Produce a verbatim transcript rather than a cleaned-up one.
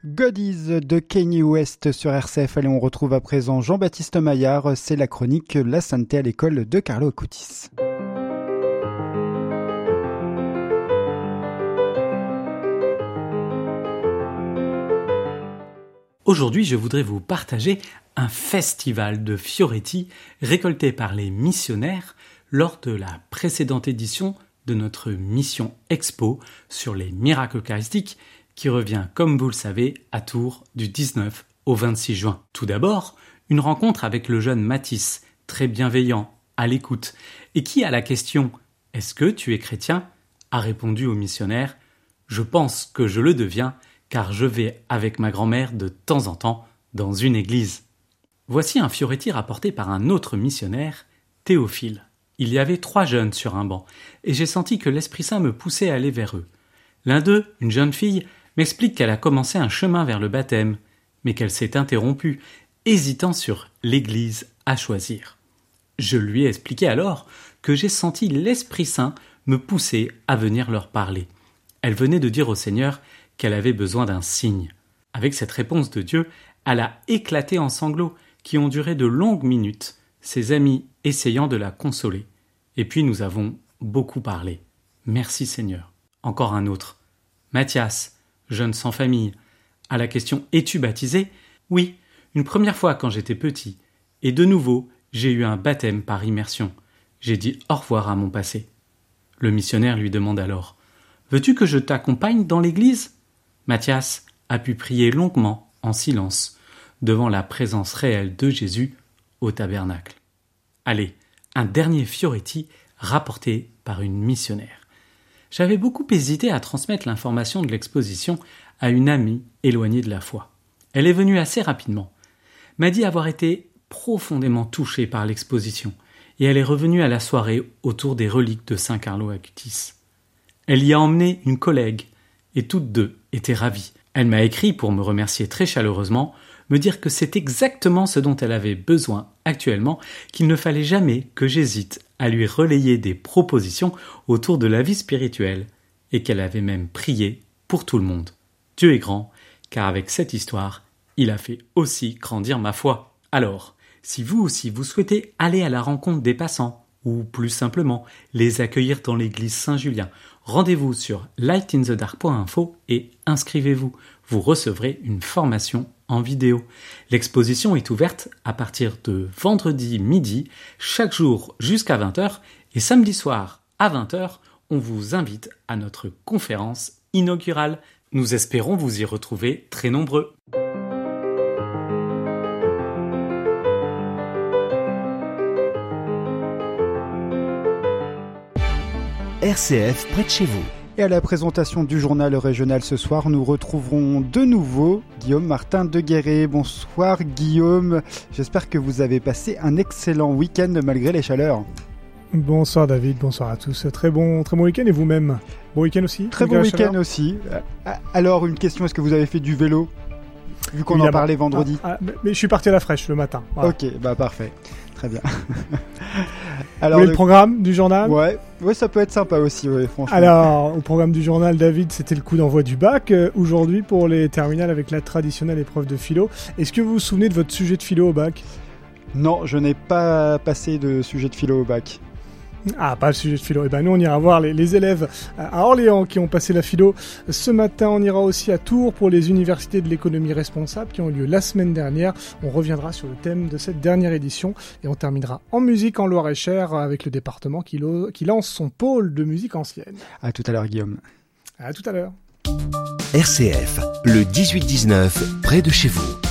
God Is de Kanye West sur R C F. Allez, on retrouve à présent Jean-Baptiste Maillard. C'est la chronique La Sainteté à l'école de Carlo Acutis. Aujourd'hui, je voudrais vous partager un festival de fioretti récolté par les missionnaires lors de la précédente édition de notre mission Expo sur les miracles eucharistiques qui revient, comme vous le savez, à Tours du dix-neuf au vingt-six juin. Tout d'abord, une rencontre avec le jeune Mathis, très bienveillant, à l'écoute, et qui, à la question « Est-ce que tu es chrétien ?», a répondu au missionnaire « Je pense que je le deviens, car je vais avec ma grand-mère de temps en temps dans une église. » Voici un fioretti rapporté par un autre missionnaire, Théophile. Il y avait trois jeunes sur un banc, et j'ai senti que l'Esprit Saint me poussait à aller vers eux. L'un d'eux, une jeune fille, m'explique qu'elle a commencé un chemin vers le baptême, mais qu'elle s'est interrompue, hésitant sur l'église à choisir. Je lui ai expliqué alors que j'ai senti l'Esprit Saint me pousser à venir leur parler. Elle venait de dire au Seigneur qu'elle avait besoin d'un signe. Avec cette réponse de Dieu, elle a éclaté en sanglots qui ont duré de longues minutes, ses amis essayant de la consoler. Et puis nous avons beaucoup parlé. Merci Seigneur. Encore un autre. Mathias, jeune sans famille. À la question « Es-tu baptisé ?» Oui, une première fois quand j'étais petit. Et de nouveau, j'ai eu un baptême par immersion. J'ai dit au revoir à mon passé. Le missionnaire lui demande alors « Veux-tu que je t'accompagne dans l'église ?» Mathias a pu prier longuement, en silence, devant la présence réelle de Jésus au tabernacle. Allez, un dernier fioretti rapporté par une missionnaire. J'avais beaucoup hésité à transmettre l'information de l'exposition à une amie éloignée de la foi. Elle est venue assez rapidement, m'a dit avoir été profondément touchée par l'exposition, et elle est revenue à la soirée autour des reliques de Saint Carlo Acutis. Elle y a emmené une collègue, et toutes deux étaient ravies. Elle m'a écrit pour me remercier très chaleureusement, me dire que c'est exactement ce dont elle avait besoin actuellement, qu'il ne fallait jamais que j'hésite à lui relayer des propositions autour de la vie spirituelle, et qu'elle avait même prié pour tout le monde. Dieu est grand, car avec cette histoire, il a fait aussi grandir ma foi. Alors, si vous aussi vous souhaitez aller à la rencontre des passants, ou plus simplement les accueillir dans l'église Saint-Julien, rendez-vous sur light in the dark point info et inscrivez-vous. Vous recevrez une formation en vidéo. L'exposition est ouverte à partir de vendredi midi, chaque jour jusqu'à vingt heures, et samedi soir à vingt heures, on vous invite à notre conférence inaugurale. Nous espérons vous y retrouver très nombreux. R C F près de chez vous. Et à la présentation du journal régional ce soir, nous retrouverons de nouveau Guillaume Martin de Guéret. Bonsoir Guillaume, j'espère que vous avez passé un excellent week-end malgré les chaleurs. Bonsoir David, bonsoir à tous. Très bon, très bon week-end et vous-même? Bon week-end aussi? Très bon week-end aussi. Alors une question, est-ce que vous avez fait du vélo? Vu qu'on Évidemment. en parlait vendredi. Ah, ah, mais, mais je suis parti à la fraîche le matin. Voilà. Ok, bah parfait. Très bien. Alors, oui, le, le programme du journal. Ouais, ouais, ça peut être sympa aussi, ouais, franchement. Alors, au programme du journal, David, c'était le coup d'envoi du bac. Euh, aujourd'hui, pour les terminales avec la traditionnelle épreuve de philo. Est-ce que vous vous souvenez de votre sujet de philo au bac? Non, je n'ai pas passé de sujet de philo au bac. Ah, pas le sujet de philo. Eh ben, nous, on ira voir les, les élèves à Orléans qui ont passé la philo. Ce matin, on ira aussi à Tours pour les universités de l'économie responsable qui ont eu lieu la semaine dernière. On reviendra sur le thème de cette dernière édition et on terminera en musique en Loir-et-Cher avec le département qui, lo- qui lance son pôle de musique ancienne. À tout à l'heure, Guillaume. À tout à l'heure. R C F, le dix-huit dix-neuf, près de chez vous.